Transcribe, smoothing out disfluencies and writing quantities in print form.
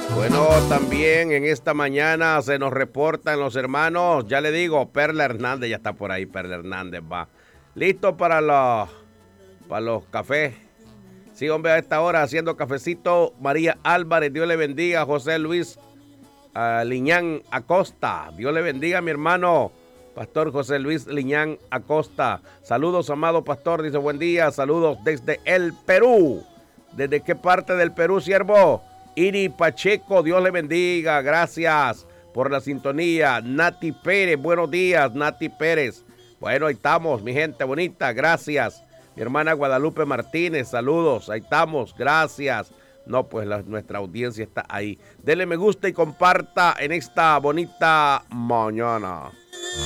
Bueno, también en esta mañana se nos reportan los hermanos, ya le digo, Perla Hernández, ya está por ahí, Perla Hernández va. Listo para los cafés. Sí, hombre, a esta hora haciendo cafecito, María Álvarez, Dios le bendiga, José Luis Liñán Acosta, Dios le bendiga, mi hermano, Pastor José Luis Liñán Acosta. Saludos, amado pastor, dice buen día, saludos desde el Perú. ¿Desde qué parte del Perú, siervo? Iri Pacheco, Dios le bendiga, gracias por la sintonía. Nati Pérez, buenos días, Nati Pérez. Bueno, ahí estamos, mi gente bonita, gracias. Mi hermana Guadalupe Martínez, saludos, ahí estamos, gracias. No, pues nuestra audiencia está ahí. Dele me gusta y comparta en esta bonita mañana.